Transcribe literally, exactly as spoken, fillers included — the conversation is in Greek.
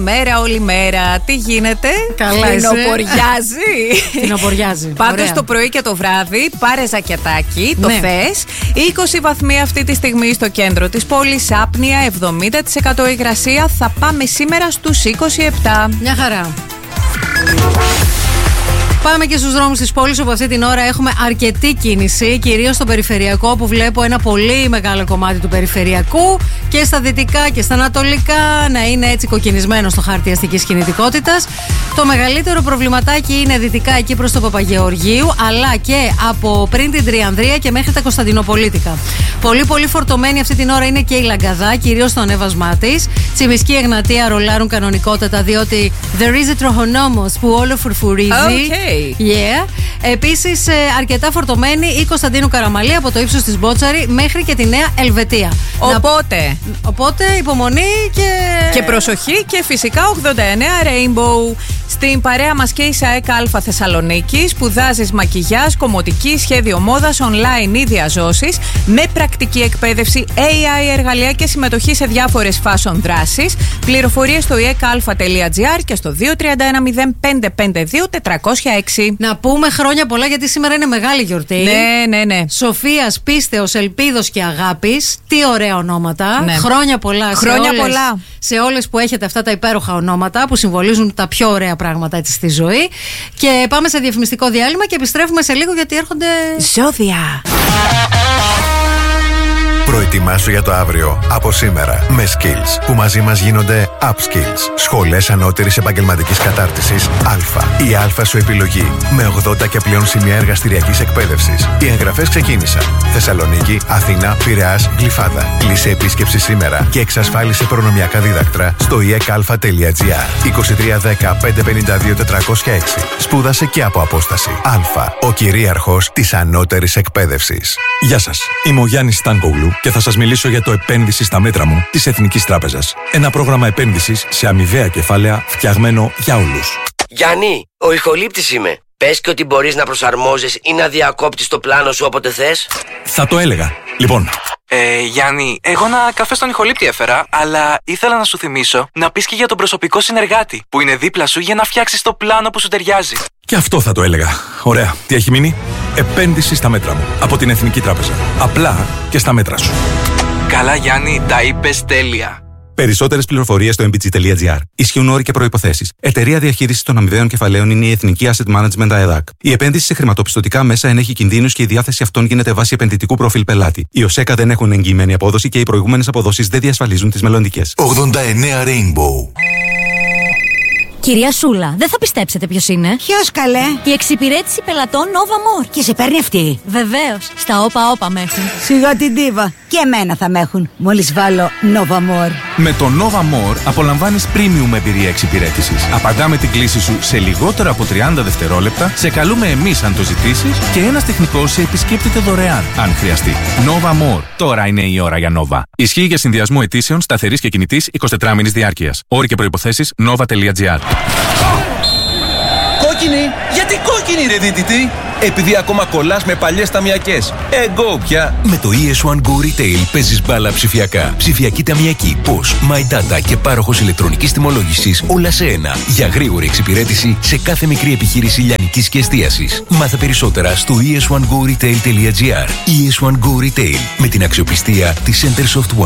Καλημέρα όλη μέρα. Τι γίνεται? Καλά, Φθινοποριάζει. Φθινοποριάζει. Πάντως το πρωί και το βράδυ πάρε ζακετάκι, το Ναι. θες. είκοσι βαθμοί αυτή τη στιγμή στο κέντρο της πόλης. Άπνοια, εβδομήντα τοις εκατό υγρασία. Θα πάμε σήμερα στους είκοσι επτά. Μια χαρά. Πάμε και στους δρόμους της πόλης, όπου αυτή την ώρα έχουμε αρκετή κίνηση, κυρίως στο περιφερειακό, που βλέπω ένα πολύ μεγάλο κομμάτι του περιφερειακού και στα δυτικά και στα ανατολικά να είναι έτσι κοκκινισμένο στο χάρτη αστικής κινητικότητας. Το μεγαλύτερο προβληματάκι είναι δυτικά εκεί προς το Παπαγεωργίου, αλλά και από πριν την Τριανδρία και μέχρι τα Κωνσταντινοπολίτικα. Πολύ πολύ φορτωμένη αυτή την ώρα είναι και η Λαγκαδά, κυρίως στο ανέβασμά της. Τσιμισκή, Εγνατία ρολάρουν κανονικότατα, διότι there is a τροχονόμος που όλο φουρφουρίζει. Okay. Yeah. Επίσης αρκετά φορτωμένη η Κωνσταντίνου Καραμαλή από το ύψος της Μπότσαρη μέχρι και τη Νέα Ελβετία. Οπότε, Να... Οπότε υπομονή και... και προσοχή και φυσικά ογδόντα εννέα Rainbow. Στην παρέα μας και η ΣΑΕΚ Α Θεσσαλονίκη. Σπουδάζεις μακιγιάζ, κομμωτική, σχέδιο μόδας, online ή διαζώσεις με πρακτική εκπαίδευση, έι άι εργαλεία και συμμετοχή σε διάφορες fashion δράσεις. Πληροφορίες στο ι ε κ α τελεία τζι άρ και στο δύο τρία ένα μηδέν πέντε πέντε δύο τετρακόσια έξι. Να πούμε χρόνια πολλά, γιατί σήμερα είναι μεγάλη γιορτή. Ναι, ναι, ναι. Σοφίας, Πίστεως, Ελπίδος και Αγάπης. Τι ωραία ονόματα. Ναι. Χρόνια πολλά, Χρόνια σε, όλες, πολλά σε όλες που έχετε αυτά τα υπέροχα ονόματα που συμβολίζουν τα πιο ωραία πράγματα έτσι στη ζωή. Και πάμε σε διαφημιστικό διάλειμμα και επιστρέφουμε σε λίγο, γιατί έρχονται ζώδια. Προετοιμάσου για το αύριο από σήμερα με Skills, που μαζί μας γίνονται Upskills. Σχολές ανώτερης επαγγελματικής κατάρτισης Α. Η Α σου επιλογή με ογδόντα και πλέον σημεία εργαστηριακής εκπαίδευσης. Οι εγγραφές ξεκίνησαν. Θεσσαλονίκη, Αθήνα, Πειραιάς, Γλυφάδα. Κλείσε επίσκεψη σήμερα και εξασφάλισε προνομιακά δίδακτρα στο ι ε κ α τελεία τζι άρ. είκοσι τρία δέκα πεντακόσια πενήντα δύο τετρακόσια έξι. Σπούδασε και από απόσταση. Α. Ο κυρίαρχος της ανώτερης εκπαίδευσης. Γεια σας. Είμαι ο Γιάννης Στάνκογλου και θα σας μιλήσω για το επένδυση στα μέτρα μου της Εθνικής Τράπεζας. Ένα πρόγραμμα επένδυσης σε αμοιβαία κεφάλαια φτιαγμένο για όλους. Γιάννη, ο ηχολήπτης είμαι. Πες και ότι μπορείς να προσαρμόζεις ή να διακόπτεις το πλάνο σου όποτε θες. Θα το έλεγα. Λοιπόν. Ε, Γιάννη, εγώ ένα καφέ στον ηχολήπτη έφερα, αλλά ήθελα να σου θυμίσω να πεις και για τον προσωπικό συνεργάτη που είναι δίπλα σου για να φτιάξεις το πλάνο που σου ταιριάζει. Και αυτό θα το έλεγα. Ωραία. Τι έχει μείνει? Επένδυση στα μέτρα μου. Από την Εθνική Τράπεζα. Απλά και στα μέτρα σου. Καλά, Γιάννη, τα είπες τέλεια. Περισσότερες πληροφορίες στο εμ μπι τζι τελεία τζι άρ. Ισχύουν όροι και προϋποθέσεις. Εταιρεία διαχείρισης των αμοιβαίων κεφαλαίων είναι η Εθνική Asset Management ΑΕΔΑΚ. Η επένδυση σε χρηματοπιστωτικά μέσα ενέχει κινδύνους και η διάθεση αυτών γίνεται βάσει επενδυτικού προφίλ πελάτη. Οι ΟΣΕΚΑ δεν έχουν εγγυημένη απόδοση και οι προηγούμενες αποδόσεις δεν διασφαλίζουν τις μελλοντικές. ογδόντα εννέα Rainbow. Κυρία Σούλα, δεν θα πιστέψετε ποιος είναι. Ποιος, καλέ? Η εξυπηρέτηση πελατών Nova More. Και σε παίρνει αυτή? Βεβαίως. Στα όπα όπα με έχουν. Σιγά την ντίβα. Και εμένα θα με έχουν. Μόλις βάλω Nova More. Με το Nova More απολαμβάνεις premium εμπειρία εξυπηρέτησης. Απαντάμε την κλήση σου σε λιγότερο από τριάντα δευτερόλεπτα, σε καλούμε εμείς αν το ζητήσεις και ένας τεχνικός σε επισκέπτεται δωρεάν αν χρειαστεί. Nova More. Τώρα είναι η ώρα για Nova. Ισχύει για συνδυασμό αιτήσεων σταθερής και κινητής εικοσιτετράμηνης διάρκειας. Όροι και προϋποθέσεις nova τελεία τζι άρ. Κόκκινη! Γιατί κόκκινη, ρε δίτητη? Επειδή ακόμα κολλάς με παλιές ταμιακές. Εγώ πια. Με το ι ες One Go Retail παίζεις μπάλα ψηφιακά. Ψηφιακή ταμιακή, Posh, My Data και πάροχος ηλεκτρονικής τιμολόγησης, όλα σε ένα. Για γρήγορη εξυπηρέτηση σε κάθε μικρή επιχείρηση λιανικής και εστίασης. Μάθε περισσότερα στο ι ες one go retail τελεία τζι άρ. ι ες One Go Retail, με την αξιοπιστία της Center Soft One.